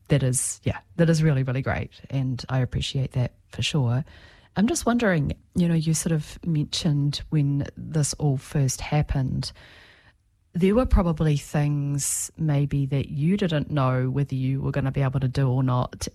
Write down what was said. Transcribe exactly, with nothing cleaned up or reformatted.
that is, yeah, that is really, really great. And I appreciate that for sure. I'm just wondering, you know, you sort of mentioned when this all first happened, there were probably things maybe that you didn't know whether you were going to be able to do or not.